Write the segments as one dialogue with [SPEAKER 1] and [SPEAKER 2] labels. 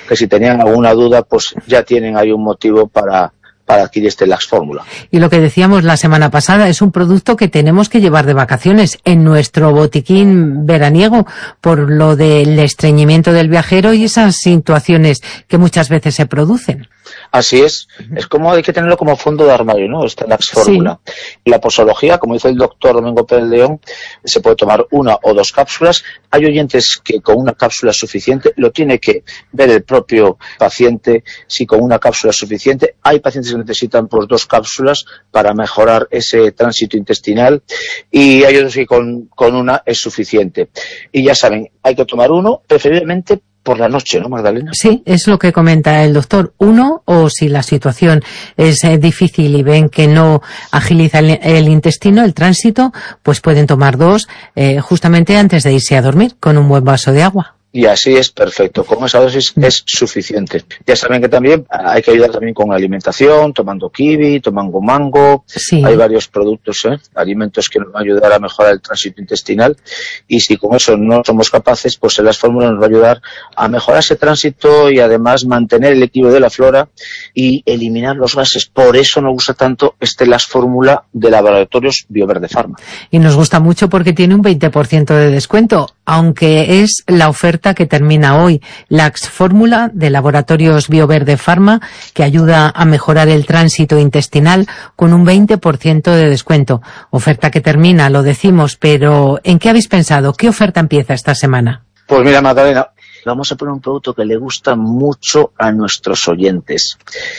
[SPEAKER 1] que si tenían alguna duda, pues ya tienen ahí un motivo para adquirir este Lax Fórmula.
[SPEAKER 2] Y lo que decíamos la semana pasada, es un producto que tenemos que llevar de vacaciones en nuestro botiquín veraniego por lo del estreñimiento del viajero y esas situaciones que muchas veces se producen.
[SPEAKER 1] Así es como hay que tenerlo como fondo de armario, ¿no? Esta Lax Fórmula. Sí. La posología, como dice el doctor Domingo Pérez León, se puede tomar 1 o 2 cápsulas. Hay oyentes que con una cápsula es suficiente, lo tiene que ver el propio paciente si con una cápsula es suficiente. Hay pacientes que necesitan pues 2 cápsulas para mejorar ese tránsito intestinal y hay otros que con una es suficiente. Y ya saben, hay que tomar 1, preferiblemente por la noche, ¿no, Magdalena?
[SPEAKER 2] Sí, es lo que comenta el doctor. 1, o si la situación es difícil y ven que no agiliza el intestino, el tránsito, pues pueden tomar 2 justamente antes de irse a dormir, con un buen vaso de agua.
[SPEAKER 1] Y así es perfecto, con esa dosis es suficiente. Ya saben que también hay que ayudar también con la alimentación, tomando kiwi, tomando mango, sí. Hay varios productos, alimentos que nos van a ayudar a mejorar el tránsito intestinal, y si con eso no somos capaces, pues el Lax Fórmula nos va a ayudar a mejorar ese tránsito y además mantener el equilibrio de la flora y eliminar los gases. Por eso nos gusta tanto este Lax Fórmula de Laboratorios Bioverde Pharma.
[SPEAKER 2] Y nos gusta mucho porque tiene un 20% de descuento, aunque es la oferta que termina hoy, Lax Fórmula de Laboratorios Bioverde Pharma, que ayuda a mejorar el tránsito intestinal con un 20% de descuento. Oferta que termina, lo decimos, pero ¿en qué habéis pensado? ¿Qué oferta empieza esta semana?
[SPEAKER 1] Pues mira, Magdalena, vamos a poner un producto que le gusta mucho a nuestros oyentes.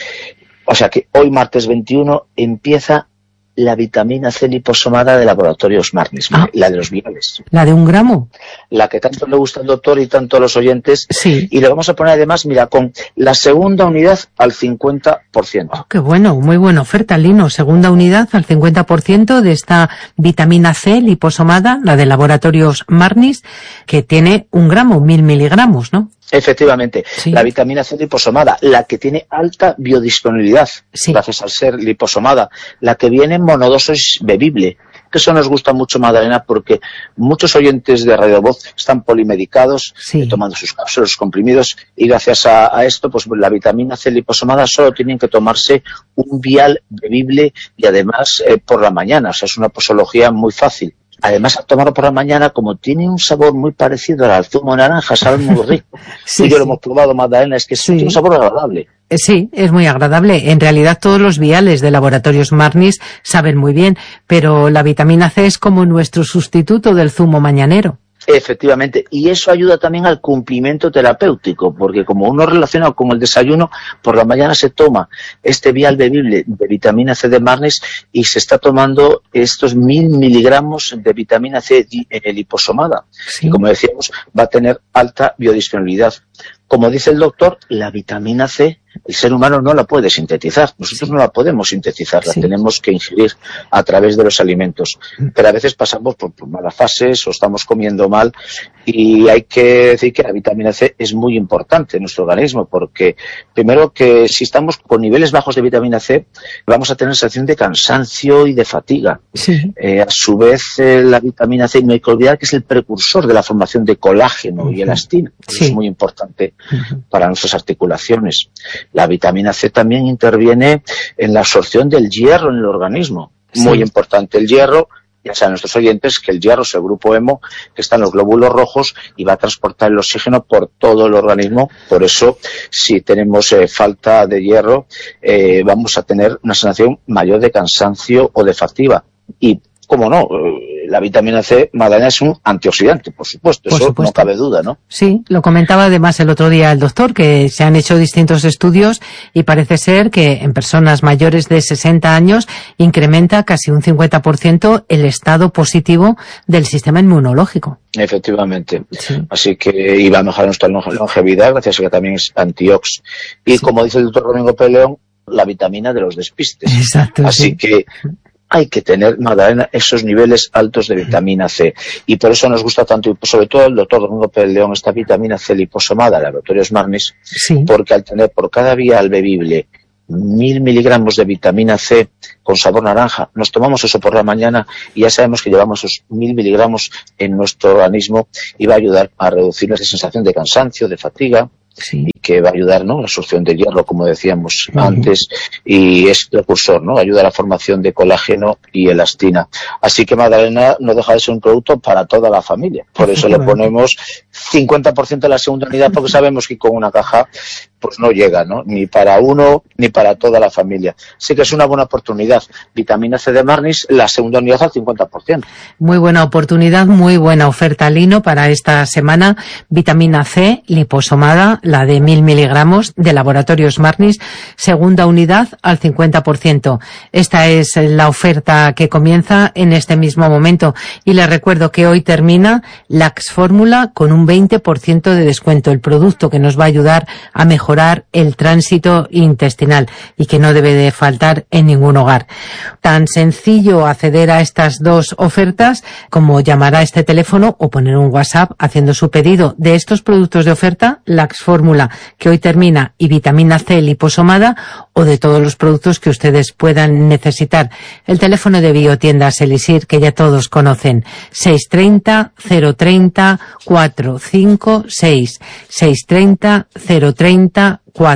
[SPEAKER 1] O sea que hoy, martes 21, empieza la vitamina C liposomada de Laboratorios Marnis, la de los viales.
[SPEAKER 2] ¿La de 1 gramo?
[SPEAKER 1] La que tanto le gusta al doctor y tanto a los oyentes.
[SPEAKER 2] Sí.
[SPEAKER 1] Y le vamos a poner además, mira, con la segunda unidad al 50%.
[SPEAKER 2] Oh, qué bueno, muy buena oferta, Lino. Segunda unidad al 50% de esta vitamina C liposomada, la de Laboratorios Marnis, que tiene 1 gramo, 1000 miligramos, ¿no?
[SPEAKER 1] Efectivamente,
[SPEAKER 2] sí.
[SPEAKER 1] La vitamina C liposomada, la que tiene alta biodisponibilidad,
[SPEAKER 2] sí.
[SPEAKER 1] Gracias al ser liposomada, la que viene en monodosis bebible, que eso nos gusta mucho, Magdalena, porque muchos oyentes de Radio Voz están polimedicados,
[SPEAKER 2] sí.
[SPEAKER 1] Tomando sus cápsulas, sus comprimidos, y gracias a esto, pues la vitamina C liposomada solo tienen que tomarse un vial bebible y además por la mañana, o sea, es una posología muy fácil. Además, al tomarlo por la mañana, como tiene un sabor muy parecido al zumo de naranja, sabe muy rico.
[SPEAKER 2] Sí,
[SPEAKER 1] y yo lo hemos probado, Magdalena, es que tiene un sabor agradable.
[SPEAKER 2] Sí, es muy agradable. En realidad todos los viales de Laboratorios Marnis saben muy bien, pero la vitamina C es como nuestro sustituto del zumo mañanero.
[SPEAKER 1] Efectivamente, y eso ayuda también al cumplimiento terapéutico, porque como uno relaciona con el desayuno, por la mañana se toma este vial bebible de vitamina C de Marnis y se está tomando estos 1000 miligramos de vitamina C liposomada.
[SPEAKER 2] Sí.
[SPEAKER 1] Y como decíamos, va a tener alta biodisponibilidad. Como dice el doctor, la vitamina C, el ser humano no la puede sintetizar. Nosotros no la podemos sintetizar, la tenemos que ingerir a través de los alimentos. Pero a veces pasamos por malas fases o estamos comiendo mal y hay que decir que la vitamina C es muy importante en nuestro organismo porque, primero, que si estamos con niveles bajos de vitamina C, vamos a tener sensación de cansancio y de fatiga.
[SPEAKER 2] Sí.
[SPEAKER 1] A su vez, la vitamina C, no hay que olvidar que es el precursor de la formación de colágeno y elastina.
[SPEAKER 2] Sí.
[SPEAKER 1] Es muy importante para nuestras articulaciones. La vitamina C también interviene en la absorción del hierro en el organismo. Muy importante el hierro. Ya saben nuestros oyentes que el hierro es el grupo hemo que está en los glóbulos rojos y va a transportar el oxígeno por todo el organismo. Por eso, si tenemos falta de hierro, vamos a tener una sensación mayor de cansancio o de fatiga. Y, cómo no, la vitamina C, Magdalena, es un antioxidante, por supuesto, no cabe duda, ¿no?
[SPEAKER 2] Sí, lo comentaba además el otro día el doctor, que se han hecho distintos estudios y parece ser que en personas mayores de 60 años incrementa casi un 50% el estado positivo del sistema inmunológico.
[SPEAKER 1] Efectivamente. Sí. Así que iba a mejorar nuestra longevidad, gracias a que también es antiox. Y como dice el doctor Domingo Pérez León, la vitamina de los despistes.
[SPEAKER 2] Exacto.
[SPEAKER 1] Así que hay que tener, Magdalena, esos niveles altos de vitamina C. Y por eso nos gusta tanto, y sobre todo el doctor Domingo Pérez León, esta vitamina C liposomada de Laboratorios Marnis, porque al tener por cada vial bebible 1000 miligramos de vitamina C con sabor naranja, nos tomamos eso por la mañana y ya sabemos que llevamos esos 1000 miligramos en nuestro organismo y va a ayudar a reducir esa sensación de cansancio, de fatiga,
[SPEAKER 2] Sí.
[SPEAKER 1] Y que va a ayudar, ¿no?, la absorción de hierro, como decíamos antes, y es precursor, ¿no?, ayuda a la formación de colágeno y elastina. Así que Magdalena no deja de ser un producto para toda la familia. Por eso le ponemos 50% de la segunda unidad, porque sabemos que con una caja pues no llega, ¿no?, ni para uno ni para toda la familia. Así que es una buena oportunidad. Vitamina C de Marnis, la segunda unidad al 50%.
[SPEAKER 2] Muy buena oportunidad, muy buena oferta, Lino, para esta semana. Vitamina C liposomada, la de 1000 miligramos de Laboratorios Marnis, segunda unidad al 50%. Esta es la oferta que comienza en este mismo momento. Y les recuerdo que hoy termina Lax Fórmula con un 20% de descuento, el producto que nos va a ayudar a mejorar el tránsito intestinal y que no debe de faltar en ningún hogar. Tan sencillo acceder a estas dos ofertas como llamar a este teléfono o poner un WhatsApp haciendo su pedido de estos productos de oferta, Lax Fórmula, que hoy termina, y Vitamina C liposomada, o de todos los productos que ustedes puedan necesitar. El teléfono de Biotiendas Elixir, que ya todos conocen, 630 030 456, 630 030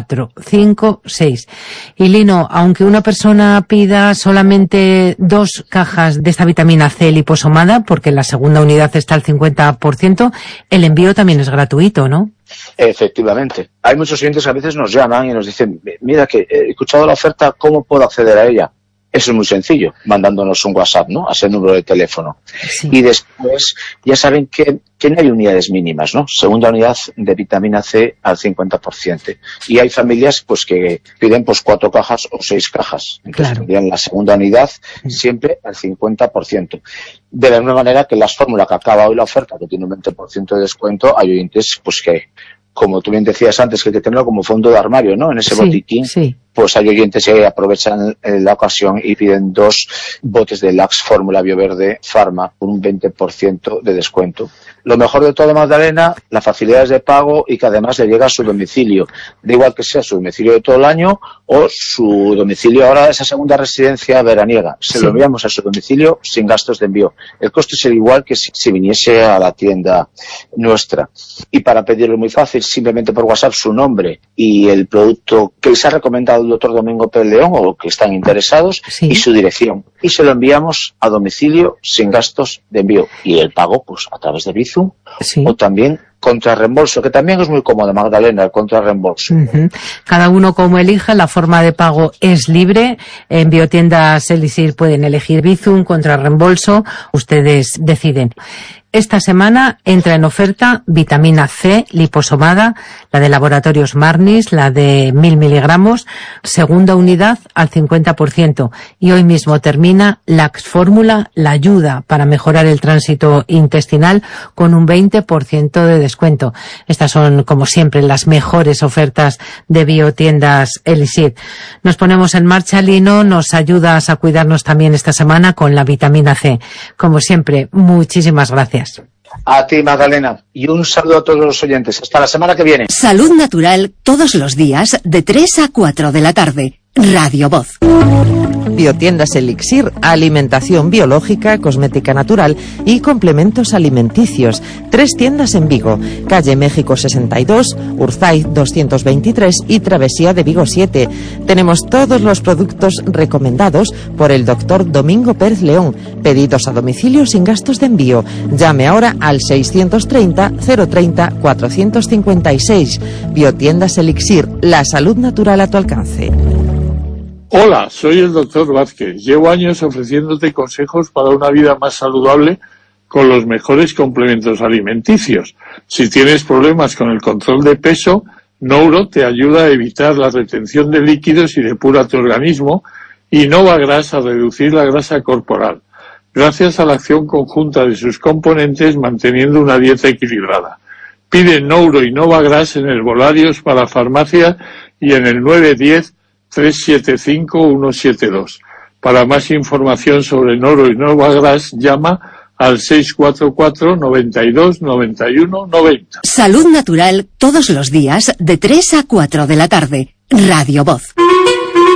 [SPEAKER 2] 456. Y Lino, aunque una persona pida solamente 2 cajas de esta vitamina C liposomada, porque la segunda unidad está al 50%, el envío también es gratuito, ¿no?
[SPEAKER 1] Efectivamente. Hay muchos clientes que a veces nos llaman y nos dicen, mira que he escuchado la oferta, ¿cómo puedo acceder a ella? Eso es muy sencillo, mandándonos un WhatsApp, ¿no?, a ese número de teléfono. Sí. Y después ya saben que no hay unidades mínimas, ¿no? Segunda unidad de vitamina C al 50%. Y hay familias pues que piden pues 4 cajas o 6 cajas. Entonces tendrían la segunda unidad siempre al 50%. De la misma manera que las fórmulas que acaba hoy la oferta, que tiene un 20% de descuento, hay oyentes pues que, como tú bien decías antes, que hay que tenerlo como fondo de armario, ¿no?, en ese botiquín. Sí. Pues hay oyentes que aprovechan la ocasión y piden 2 botes de Lax Fórmula Bioverde Pharma con un 20% de descuento. Lo mejor de todo, Magdalena, las facilidades de pago y que además le llega a su domicilio. Da igual que sea su domicilio de todo el año o su domicilio ahora de esa segunda residencia veraniega. Se lo enviamos a su domicilio sin gastos de envío. El coste es el igual que si viniese a la tienda nuestra. Y para pedirlo muy fácil, simplemente por WhatsApp su nombre y el producto que les ha recomendado el doctor Domingo Pérez León o que están interesados y su dirección. Y se lo enviamos a domicilio sin gastos de envío. Y el pago, pues a través de Bizum o también contra reembolso, que también es muy cómodo, Magdalena, el contra reembolso.
[SPEAKER 2] Cada uno como elija, la forma de pago es libre. En Biotiendas Elixir pueden elegir Bizum, contra reembolso, ustedes deciden. Esta semana entra en oferta vitamina C liposomada, la de Laboratorios Marnis, la de 1000 miligramos, segunda unidad al 50%. Y hoy mismo termina Lax Fórmula, la ayuda para mejorar el tránsito intestinal, con un 20% de descuento. Estas son, como siempre, las mejores ofertas de Biotiendas Elixir. Nos ponemos en marcha, Lino, nos ayudas a cuidarnos también esta semana con la vitamina C. Como siempre, muchísimas gracias.
[SPEAKER 1] A ti, Magdalena, y un saludo a todos los oyentes. Hasta la semana que viene.
[SPEAKER 3] Salud Natural, todos los días de 3 a 4 de la tarde. Radio Voz.
[SPEAKER 4] Biotiendas Elixir, alimentación biológica, cosmética natural y complementos alimenticios. 3 tiendas en Vigo, calle México 62, Urzaiz 223 y Travesía de Vigo 7. Tenemos todos los productos recomendados por el doctor Domingo Pérez León. Pedidos a domicilio sin gastos de envío. Llame ahora al 630 030 456. Biotiendas Elixir, la salud natural a tu alcance.
[SPEAKER 5] Hola, soy el doctor Vázquez. Llevo años ofreciéndote consejos para una vida más saludable con los mejores complementos alimenticios. Si tienes problemas con el control de peso, Nouro te ayuda a evitar la retención de líquidos y depura tu organismo, y Novagras a reducir la grasa corporal, gracias a la acción conjunta de sus componentes manteniendo una dieta equilibrada. Pide Nouro y Novagras en herbolarios para farmacia y en el 910-375-172. Para más información sobre Nouro y Novagras, llama al 644 92 91 90.
[SPEAKER 3] Salud Natural, todos los días de 3 a 4 de la tarde. Radio Voz.